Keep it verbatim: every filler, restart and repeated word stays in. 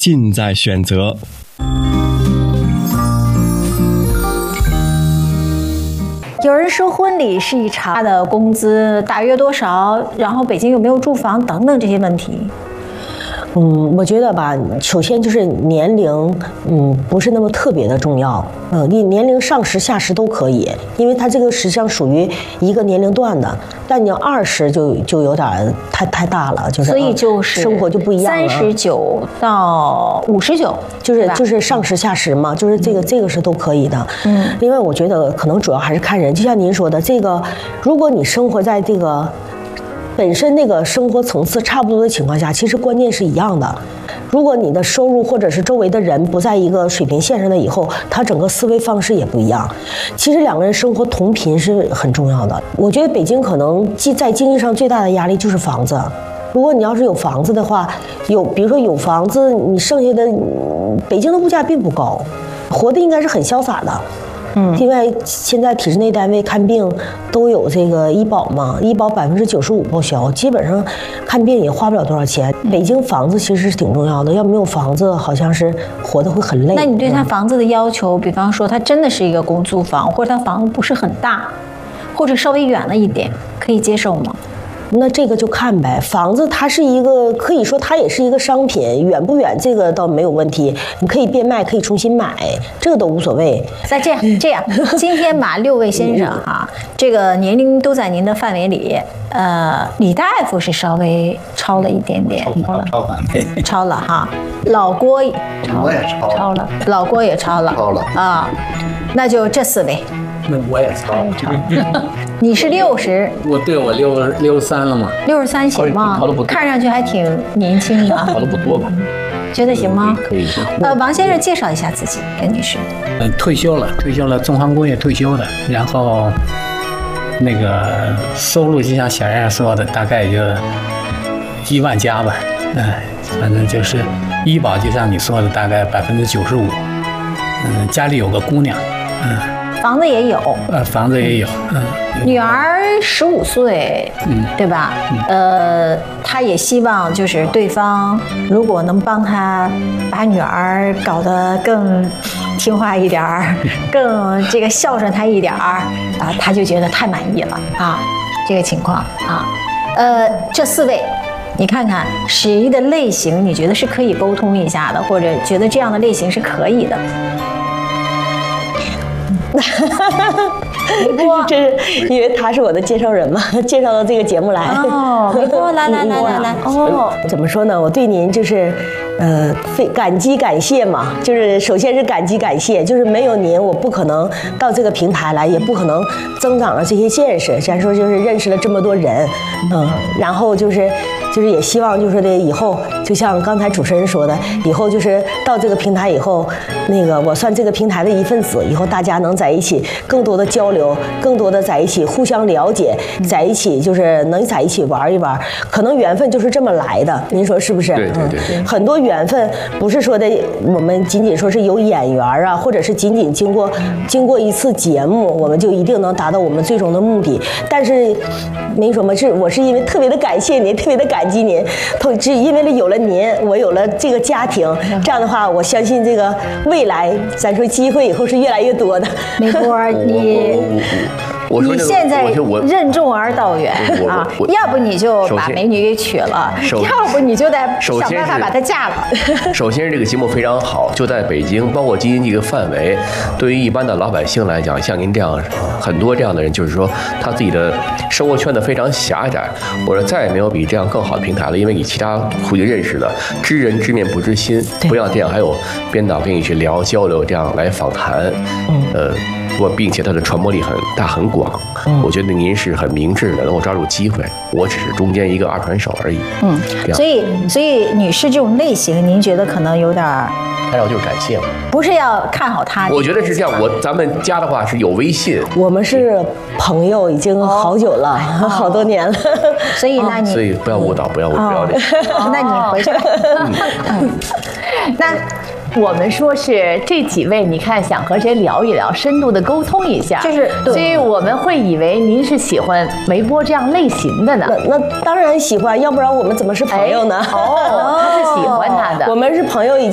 尽在选择。 有人说婚礼是一场，他的工资大约多少，然后北京有没有住房等等这些问题。 嗯，我觉得吧，首先就是年龄，嗯，不是那么特别的重要。嗯，你年龄上十下十都可以，因为它这个实际上属于一个年龄段的。但你要二十就就有点太太大了，就是所以就是生活就不一样了。 三十九到五十九， 就是就是上十下十嘛，就是这个、嗯、这个是都可以的。嗯，另外我觉得可能主要还是看人，就像您说的，这个如果你生活在这个。本身那个生活层次差不多的情况下，其实观念是一样的。如果你的收入或者是周围的人不在一个水平线上的以后，他整个思维方式也不一样。其实两个人生活同频是很重要的。我觉得北京可能在经济上最大的压力就是房子。如果你要是有房子的话，有比如说有房子，你剩下的北京的物价并不高，活得应该是很潇洒的。嗯，另外现在体制内单位看病都有这个医保嘛，医保百分之九十五报销，基本上看病也花不了多少钱。北京房子其实是挺重要的，要没有房子，好像是活得会很累。 那你对他房子的要求，比方说他真的是一个公租房，或者他房子不是很大，或者稍微远了一点，可以接受吗？ 那这个就看呗，房子它是一个，可以说它也是一个商品，远不远这个倒没有问题，你可以变卖，可以重新买，这个都无所谓。 那这样这样，今天把六位先生哈，这个年龄都在您的范围里，呃，李大夫是稍微超了一点点， 超了，超了， 超了哈，老郭我也超了， 超了，老郭也超了， 超了啊，那就这四位。 那我也超了， 你是六十， 我对我六六十三了嘛？ 六十三行吗？看上去还挺年轻的， 跑的不多吧？ 觉得行吗？ 可以。 呃，王先生介绍一下自己，跟女士。 嗯，退休了，退休了，中航工业退休的，然后那个收入就像小燕说的，大概也就一万加吧。嗯，反正就是医保，就像你说的，大概百分之九十五。嗯，家里有个姑娘，嗯。 房子也有， 呃，房子也有，嗯， 女儿十五岁，嗯，对吧？嗯、呃，他也希望就是对方如果能帮他把女儿搞得更听话一点儿，更这个孝顺他一点儿啊，他就觉得太满意了啊，这个情况啊，呃，这四位。你看看谁的类型，你觉得是可以沟通一下的，或者觉得这样的类型是可以的？ 梅波，这是因为他是我的介绍人嘛，介绍到这个节目来。 哦，梅波，来来来来来，哦， 怎么说呢？我对您就是，呃，非感激感谢嘛。就是首先是感激感谢，就是没有您，我不可能到这个平台来，也不可能增长了这些见识。咱说就是认识了这么多人，嗯，然后就是。就是也希望就是的以后，就像刚才主持人说的，以后就是到这个平台以后，那个我算这个平台的一份子，以后大家能在一起更多的交流，更多的在一起互相了解，在一起就是能在一起玩一玩，可能缘分就是这么来的，您说是不是？ 对对对对。 嗯、很多缘分不是说的我们仅仅说是有眼缘啊，或者是仅仅经过经过一次节目，我们就一定能达到我们最终的目的。但是没什么，是我是因为特别的感谢您，特别的感。感激您，是因为有了您，我有了这个家庭，这样的话，我相信这个未来，咱说机会以后是越来越多的。 梅波，你你现在任重而道远啊，要不你就把美女给娶了，要不你就得想办法把她嫁了。 首先是这个节目非常好，就在北京，包括京津这个范围，对于一般的老百姓来讲，像您这样很多这样的人，就是说他自己的生活圈子非常狭窄。我说再也没有比这样更好的平台了，因为你其他途径认识的，知人知面不知心，不要这样。还有编导跟你去聊交流，这样来访谈，呃，我并且它的传播力很大很广。我觉得您是很明智的，能够抓住机会，我只是中间一个二传手而已。 嗯，所以所以女士这种类型，您觉得可能有点儿。 还有就是感谢了， 不是要看好他。 我觉得是这样，我咱们家的话是有微信， 我们是朋友，已经好久了，哦、好多年了。 所以那你所以不要误导，不要误导这。 那你回去。 嗯、那。我们说是这几位，你看想和谁聊一聊，深度的沟通一下， 就是， 所以我们会以为您是喜欢梅波这样类型的呢。 那那当然喜欢，要不然我们怎么是朋友呢？ 哎、哦，他是喜欢他的， 我们是朋友已经。